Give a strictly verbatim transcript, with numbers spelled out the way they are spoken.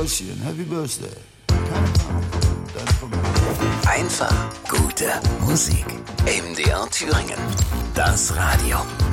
Röschen, Happy Birthday. Keine Panik, deine Familie. Einfach gute Musik. M D R Thüringen. Das Radio.